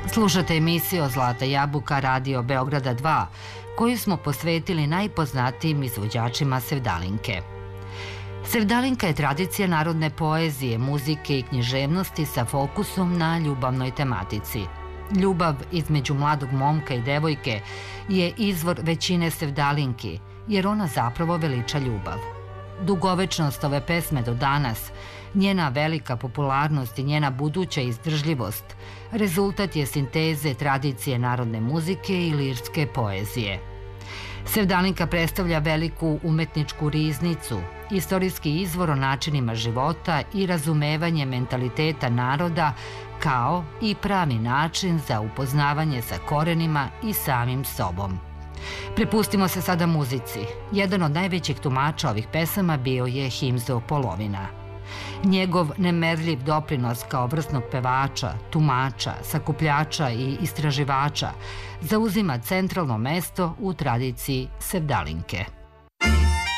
Slušate emisiju Zlata jabuka Radio Beograda 2, koju smo posvetili najpoznatijim izvođačima sevdalinke. Sevdalinka je tradicija narodne poezije, muzike i književnosti sa fokusom na ljubavnoj tematici. Ljubav između mladog momka i devojke je izvor većine sevdalinki, jer ona zapravo veliča ljubav. Dugovečnost ove pesme do danas, njena velika popularnost i njena buduća izdržljivost rezultat je sinteze tradicije narodne muzike i lirske poezije. Sevdalinka predstavlja veliku umetničku riznicu, istorijski izvor o načinima života i razumevanje mentaliteta naroda kao i pravi način za upoznavanje sa korenima i samim sobom. Prepustimo se sada muzici. Jedan od najvećih tumača ovih pesama bio je Himzo Polovina. Njegov nemerljiv doprinos kao vrsnog pevača, tumača, sakupljača i istraživača zauzima centralno mesto u tradiciji sevdalinke.